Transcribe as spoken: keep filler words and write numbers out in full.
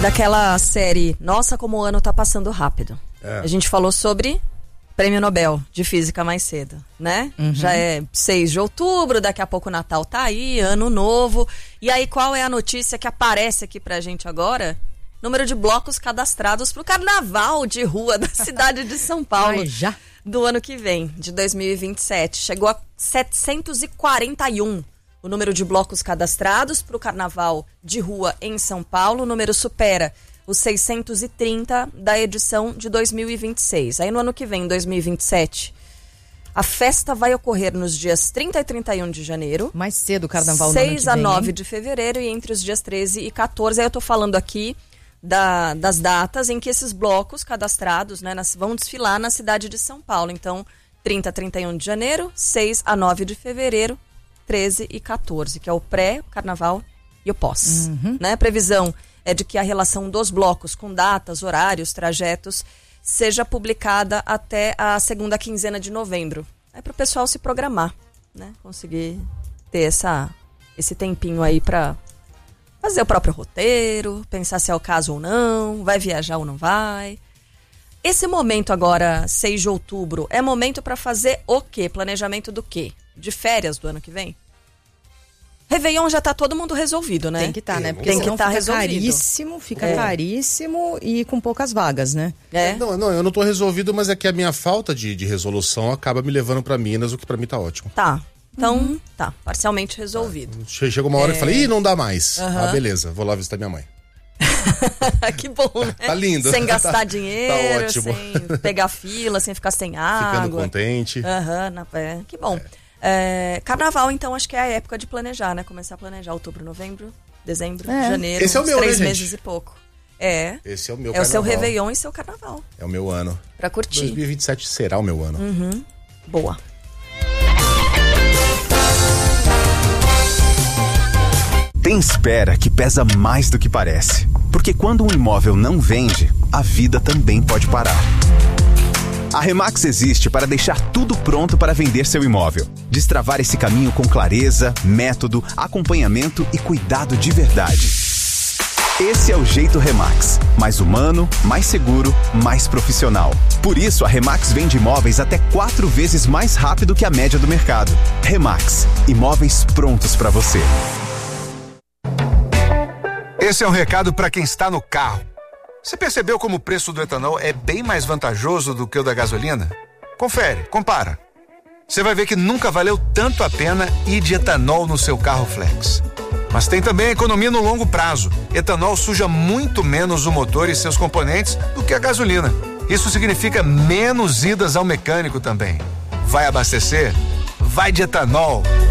Daquela série Nossa, como o ano tá passando rápido. É. A gente falou sobre Prêmio Nobel de Física mais cedo, né? Uhum. Já é seis de outubro, daqui a pouco o Natal tá aí, ano novo. E aí qual é a notícia que aparece aqui pra gente agora? Número de blocos cadastrados pro Carnaval de Rua da cidade de São Paulo. Ai, já? Do ano que vem, de dois mil e vinte e sete. Chegou a setecentos e quarenta e um. O número de blocos cadastrados para o Carnaval de Rua em São Paulo, o número supera os seiscentos e trinta da edição de dois mil e vinte e seis. Aí no ano que vem, dois mil e vinte e sete, a festa vai ocorrer nos dias trinta e trinta e um de janeiro. Mais cedo o Carnaval no ano que vem, seis a nove hein? de fevereiro e entre os dias treze e quatorze. Aí eu tô falando aqui da, das datas em que esses blocos cadastrados, né, nas, vão desfilar na cidade de São Paulo. Então, trinta a trinta e um de janeiro, seis a nove de fevereiro, treze e quatorze, que é o pré, o carnaval e o pós. Uhum. Né? A previsão é de que a relação dos blocos com datas, horários, trajetos seja publicada até a segunda quinzena de novembro. É para o pessoal se programar, né? Conseguir ter essa, esse tempinho aí para fazer o próprio roteiro, pensar se é o caso ou não, vai viajar ou não vai. Esse momento agora, seis de outubro, é momento para fazer o quê? Planejamento do quê? De férias do ano que vem? Réveillon já tá todo mundo resolvido, né? Tem que estar, tá, né? Porque tem que estar tá fica resolvido. caríssimo, fica é. caríssimo e com poucas vagas, né? É. É, não, não, eu não tô resolvido, mas é que a minha falta de, de resolução acaba me levando pra Minas, o que pra mim tá ótimo. Tá, então uhum. tá, parcialmente resolvido. É. Chegou uma hora é. que eu falei, ih, não dá mais. Uhum. Ah, beleza, vou lá visitar minha mãe. Que bom, né? Tá lindo. Sem gastar tá, dinheiro, tá ótimo. sem pegar fila, sem ficar sem água. Ficando contente. Aham, uhum, é. Que bom. É. É, carnaval, então, acho que é a época de planejar, né? Começar a planejar outubro, novembro, dezembro, é. janeiro. Esse é o meu, três né, meses gente? e pouco. É. Esse é o meu É carnaval. o seu Réveillon e seu carnaval. É o meu ano. Pra curtir. dois mil e vinte e sete será o meu ano. Uhum. Boa. Tem espera que pesa mais do que parece. Porque quando um imóvel não vende, a vida também pode parar. A Remax existe para deixar tudo pronto para vender seu imóvel. Destravar esse caminho com clareza, método, acompanhamento e cuidado de verdade. Esse é o jeito Remax. Mais humano, mais seguro, mais profissional. Por isso, a Remax vende imóveis até quatro vezes mais rápido que a média do mercado. Remax. Imóveis prontos para você. Esse é um recado para quem está no carro. Você percebeu como o preço do etanol é bem mais vantajoso do que o da gasolina? Confere, compara. Você vai ver que nunca valeu tanto a pena ir de etanol no seu carro flex. Mas tem também a economia no longo prazo. Etanol suja muito menos o motor e seus componentes do que a gasolina. Isso significa menos idas ao mecânico também. Vai abastecer? Vai de etanol.